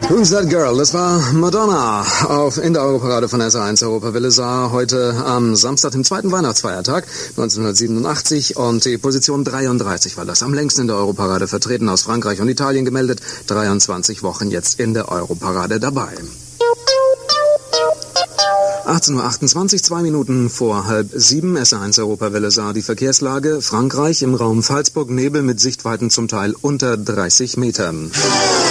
Who's That Girl? Das war Madonna in der Europarade von SR1 Europawelle Saar heute am Samstag, dem zweiten Weihnachtsfeiertag 1987, und die Position 33 war das. Am längsten in der Europarade vertreten, aus Frankreich und Italien gemeldet, 23 Wochen jetzt in der Europarade dabei. 18.28 Uhr, 2 Minuten vor 6:30, SR1 Europawelle Saar. Die Verkehrslage: Frankreich, im Raum Pfalzburg Nebel mit Sichtweiten zum Teil unter 30 Metern.